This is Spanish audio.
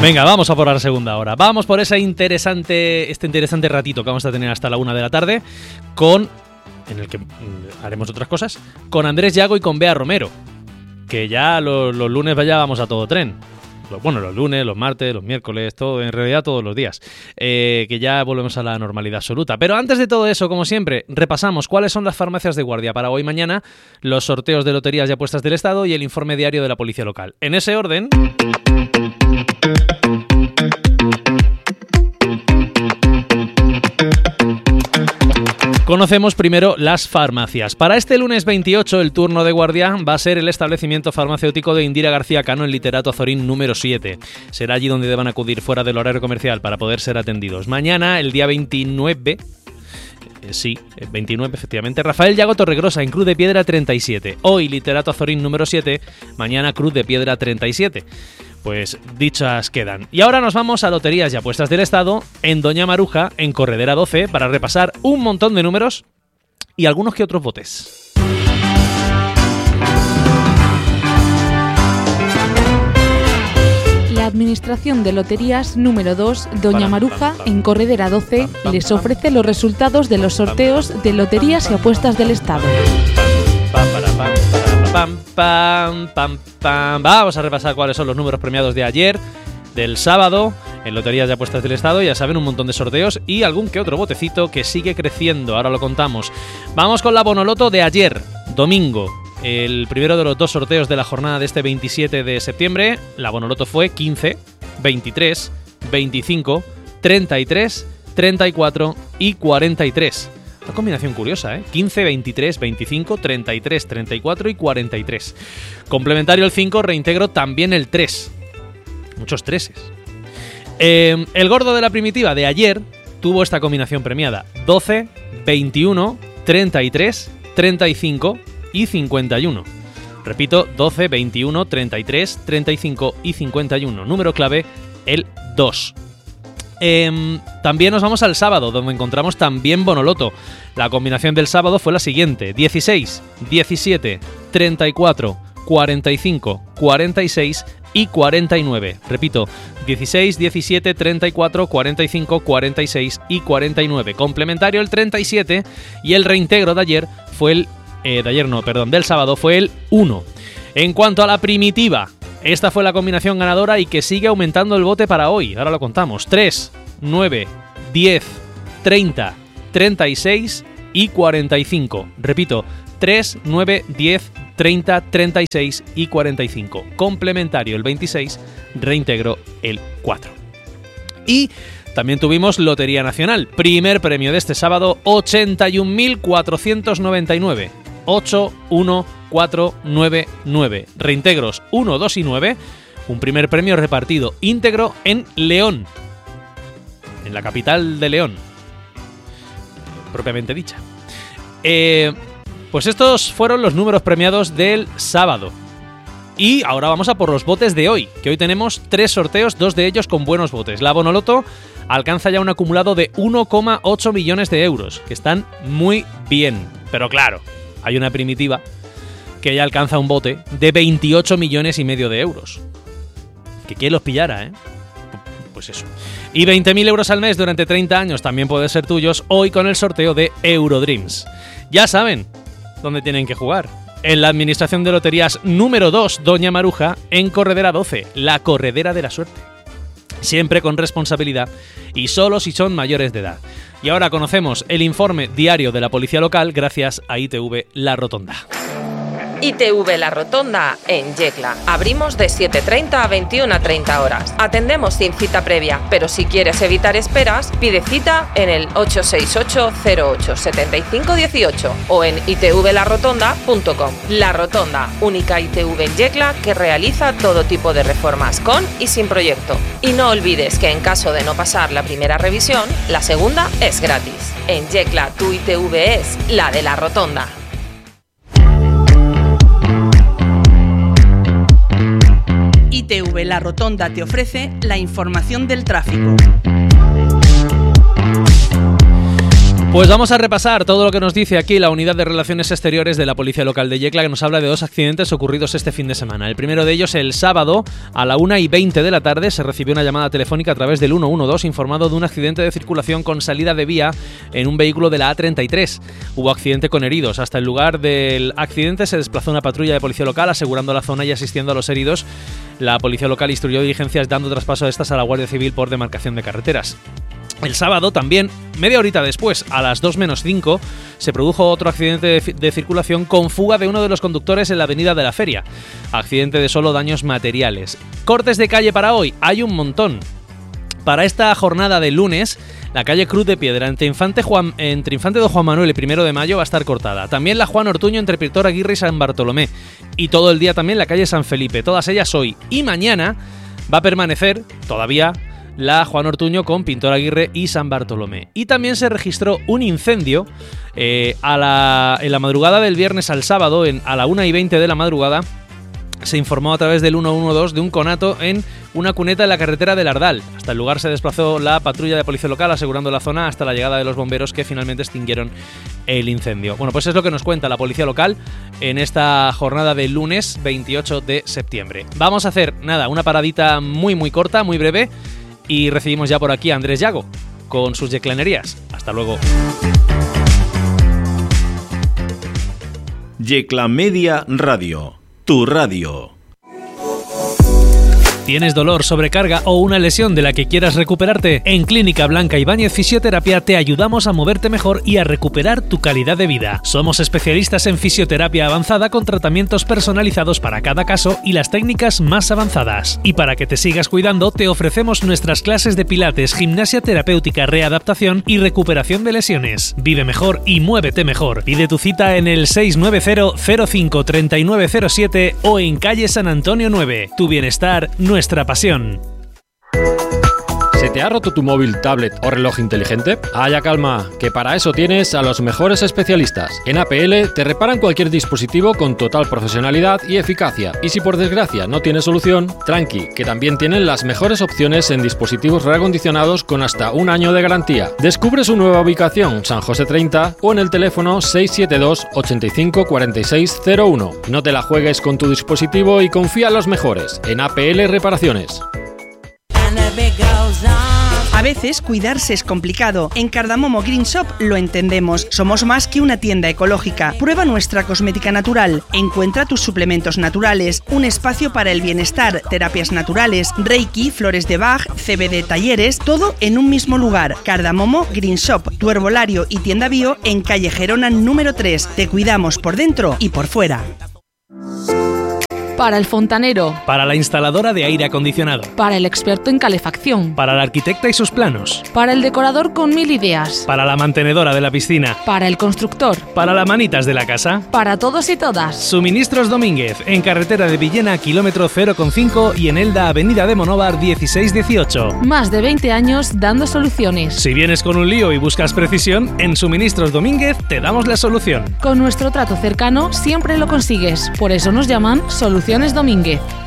Venga, vamos a por la segunda hora. Vamos por este interesante ratito que vamos a tener hasta la 1 de la tarde, en el que haremos otras cosas, con Andrés Llago y con Bea Romero, que ya los lunes vamos a todo tren. Bueno, los lunes, los martes, los miércoles, todo, en realidad todos los días, que ya volvemos a la normalidad absoluta. Pero antes de todo eso, como siempre, repasamos cuáles son las farmacias de guardia para hoy y mañana, los sorteos de loterías y apuestas del Estado y el informe diario de la Policía Local. En ese orden... Conocemos primero las farmacias. Para este lunes 28 el turno de guardia va a ser el establecimiento farmacéutico de Indira García Cano en Literato Azorín número 7. Será allí donde deban acudir fuera del horario comercial para poder ser atendidos. Mañana, el día 29... 29 efectivamente, Rafael Llago Torregrosa en Cruz de Piedra 37. Hoy Literato Azorín número 7, mañana Cruz de Piedra 37. Pues dichas quedan. Y ahora nos vamos a Loterías y Apuestas del Estado en Doña Maruja, en Corredera 12, para repasar un montón de números y algunos que otros botes. La Administración de Loterías número 2, Doña Maruja, en Corredera 12, les ofrece los resultados de los sorteos de Loterías y Apuestas del Estado. Vamos a repasar cuáles son los números premiados de ayer, del sábado, en Loterías y Apuestas del Estado. Ya saben, un montón de sorteos y algún que otro botecito que sigue creciendo. Ahora lo contamos. Vamos con la Bonoloto de ayer, domingo. El primero de los dos sorteos de la jornada de este 27 de septiembre. La Bonoloto fue 15, 23, 25, 33, 34 y 43. Una combinación curiosa, ¿eh? 15, 23, 25, 33, 34 y 43. Complementario el 5, reintegro también el 3. Muchos treses. El gordo de la primitiva de ayer tuvo esta combinación premiada. 12, 21, 33, 35 y 51. Repito, 12, 21, 33, 35 y 51. Número clave, el 2. También nos vamos al sábado, donde encontramos también Bonoloto. La combinación del sábado fue la siguiente: 16, 17, 34, 45, 46 y 49. Repito, 16, 17, 34, 45, 46 y 49. Complementario el 37 y el reintegro de ayer fue del sábado fue el 1. En cuanto a la primitiva, esta fue la combinación ganadora y que sigue aumentando el bote para hoy. Ahora lo contamos. 3, 9, 10, 30, 36 y 45. Repito, 3, 9, 10, 30, 36 y 45. Complementario el 26, reintegro el 4. Y también tuvimos Lotería Nacional. Primer premio de este sábado, 81.499. 81499. Reintegros 1, 2 y 9. Un primer premio repartido íntegro en León, en la capital de León, propiamente dicha. Pues estos fueron los números premiados del sábado. Y ahora vamos a por los botes de hoy, que hoy tenemos 3 sorteos, 2 de ellos con buenos botes. La Bonoloto alcanza ya un acumulado de 1,8 millones de euros, que están muy bien. Pero claro, hay una primitiva que ya alcanza un bote de 28 millones y medio de euros. Que quién los pillara, ¿eh? Pues eso. Y 20.000 euros al mes durante 30 años también pueden ser tuyos hoy con el sorteo de Eurodreams. Ya saben dónde tienen que jugar. En la Administración de Loterías número 2, Doña Maruja, en Corredera 12, la Corredera de la Suerte. Siempre con responsabilidad y solo si son mayores de edad. Y ahora conocemos el informe diario de la Policía Local gracias a ITV La Rotonda. ITV La Rotonda en Yecla. Abrimos de 7:30 a 21:30 horas. Atendemos sin cita previa, pero si quieres evitar esperas, pide cita en el 868-08-7518 o en itvlarotonda.com. La Rotonda, única ITV en Yecla que realiza todo tipo de reformas con y sin proyecto. Y no olvides que en caso de no pasar la primera revisión, la segunda es gratis. En Yecla, tu ITV es la de La Rotonda. ITV La Rotonda te ofrece la información del tráfico. Pues vamos a repasar todo lo que nos dice aquí la Unidad de Relaciones Exteriores de la Policía Local de Yecla, que nos habla de 2 accidentes ocurridos este fin de semana. El primero de ellos, el sábado, a la 1:20 de la tarde, se recibió una llamada telefónica a través del 112 informado de un accidente de circulación con salida de vía en un vehículo de la A33. Hubo accidente con heridos. Hasta el lugar del accidente se desplazó una patrulla de policía local asegurando la zona y asistiendo a los heridos. La policía local instruyó diligencias dando traspaso de estas a la Guardia Civil por demarcación de carreteras. El sábado también, media horita después, a las 2:05, se produjo otro accidente de circulación con fuga de uno de los conductores en la avenida de la Feria. Accidente de solo daños materiales. Cortes de calle para hoy, hay un montón. Para esta jornada de lunes, la calle Cruz de Piedra entre Infante Don Juan Manuel y 1 de Mayo va a estar cortada. También la Juan Ortuño entre Pintor Aguirre y San Bartolomé. Y todo el día también la calle San Felipe. Todas ellas hoy. Y mañana va a permanecer todavía la Juan Ortuño con Pintor Aguirre y San Bartolomé. Y también se registró un incendio en la madrugada del viernes al sábado, a la 1:20 de la madrugada. Se informó a través del 112 de un conato en una cuneta en la carretera del Ardal. Hasta el lugar se desplazó la patrulla de policía local asegurando la zona hasta la llegada de los bomberos que finalmente extinguieron el incendio. Bueno, pues es lo que nos cuenta la policía local en esta jornada del lunes 28 de septiembre. Vamos a hacer, una paradita muy muy corta, muy breve, y recibimos ya por aquí a Andrés Llago con sus yeclanerías. Hasta luego. Yecla Media Radio, tu radio. ¿Tienes dolor, sobrecarga o una lesión de la que quieras recuperarte? En Clínica Blanca Ibáñez Fisioterapia te ayudamos a moverte mejor y a recuperar tu calidad de vida. Somos especialistas en fisioterapia avanzada con tratamientos personalizados para cada caso y las técnicas más avanzadas. Y para que te sigas cuidando, te ofrecemos nuestras clases de pilates, gimnasia terapéutica, readaptación y recuperación de lesiones. Vive mejor y muévete mejor. Pide tu cita en el 690-05-3907 o en calle San Antonio 9. Tu bienestar, nuestra pasión. ¿Se te ha roto tu móvil, tablet o reloj inteligente? Haya calma, que para eso tienes a los mejores especialistas. En APL te reparan cualquier dispositivo con total profesionalidad y eficacia. Y si por desgracia no tienes solución, tranqui, que también tienen las mejores opciones en dispositivos reacondicionados con hasta 1 año de garantía. Descubre su nueva ubicación, San José 30, o en el teléfono 672 85 46 01. No te la juegues con tu dispositivo y confía en los mejores, en APL Reparaciones. A veces cuidarse es complicado. En Cardamomo Green Shop lo entendemos. Somos más que una tienda ecológica. Prueba nuestra cosmética natural. Encuentra tus suplementos naturales, un espacio para el bienestar, terapias naturales, Reiki, flores de Bach, CBD talleres, todo en un mismo lugar. Cardamomo Green Shop, tu herbolario y tienda bio en calle Gerona número 3. Te cuidamos por dentro y por fuera. Para el fontanero. Para la instaladora de aire acondicionado. Para el experto en calefacción. Para la arquitecta y sus planos. Para el decorador con 1000 ideas. Para la mantenedora de la piscina. Para el constructor. Para las manitas de la casa. Para todos y todas. Suministros Domínguez, en carretera de Villena, kilómetro 0,5 y en Elda, avenida de Monóvar 1618. Más de 20 años dando soluciones. Si vienes con un lío y buscas precisión, en Suministros Domínguez te damos la solución. Con nuestro trato cercano siempre lo consigues. Por eso nos llaman Soluciones Domínguez.